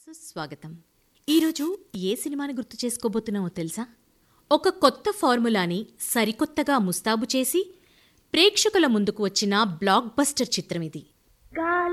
సుస్వాగతం. ఈరోజు ఏ సినిమాని గుర్తు చేసుకోబోతున్నామో తెలుసా? ఒక కొత్త ఫార్ములాని సరికొత్తగా ముస్తాబు చేసి ప్రేక్షకుల ముందుకు వచ్చిన బ్లాక్ బస్టర్ చిత్రం ఇది.